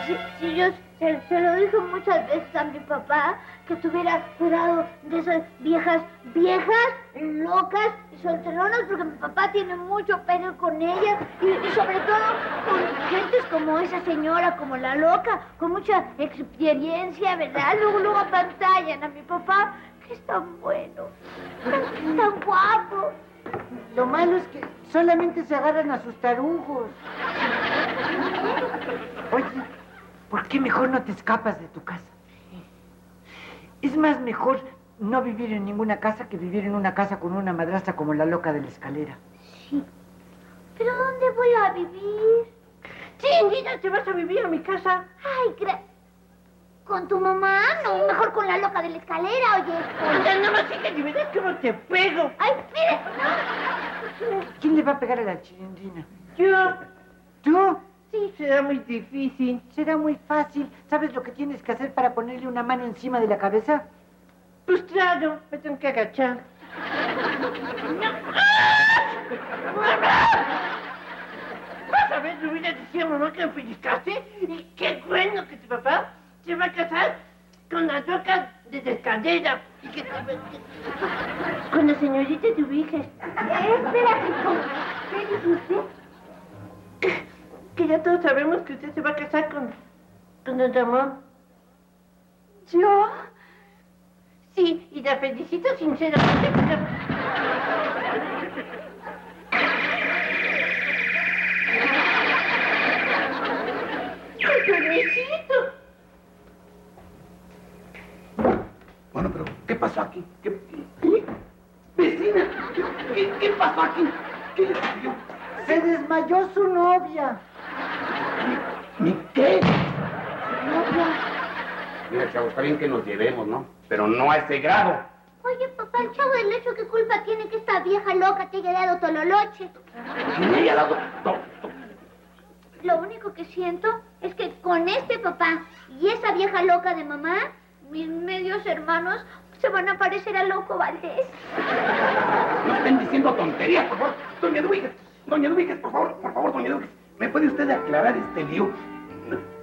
Sí, sí, yo se lo dije muchas veces a mi papá, que tuviera cuidado de esas viejas, locas y solteronas, porque mi papá tiene mucho pelo con ellas y sobre todo con gentes como esa señora, como la loca, con mucha experiencia, ¿verdad? Luego apantallan a mi papá, que es tan bueno, tan guapo. Lo malo es que solamente se agarran a sus tarujos. Oye, ¿por qué mejor no te escapas de tu casa? Es más mejor no vivir en ninguna casa que vivir en una casa con una madrastra como la loca de la escalera. Sí. ¿Pero dónde voy a vivir? Sí, niña, te vas a vivir a mi casa. Ay, ¿con tu mamá? No, mejor con la loca de la escalera, oye. Oye, no me sigas, de verdad que no te pego. Ay, mire. ¿Quién le va a pegar a la Chilindrina? Yo. ¿Tú? Sí, será muy difícil. Será muy fácil. ¿Sabes lo que tienes que hacer para ponerle una mano encima de la cabeza? Pues claro, me tengo que agachar. Vas a ver, Rubina, decía mamá que me pellizcaste. Y qué bueno que tu papá se va a casar con las locas de la escalera. Y que con la señorita de Ubiges. Espera, ¿qué dice usted? Que ya todos sabemos que usted se va a casar con don Ramón. ¿Yo? Sí, y la felicito sinceramente. ¡Con permisito! Bueno, pero ¿qué pasó aquí? ¿Qué? ¡Vecina! ¿Qué pasó aquí? ¿Qué le sucedió? ¡Se desmayó su novia! ¿Mi qué? ¿Novia? Mira, chavo, está bien que nos llevemos, ¿no? Pero no a ese grado. Oye, papá, el Chavo del Hecho, ¿qué culpa tiene que esta vieja loca te haya dado tololoche? ¿Quién le haya dado Lo único que siento es que con este papá y esa vieja loca de mamá, mis medios hermanos se van a parecer a Loco Valdés. No estén diciendo tonterías, por favor. Doña Edwiges, por favor, doña Edwiges, ¿me puede usted aclarar este lío?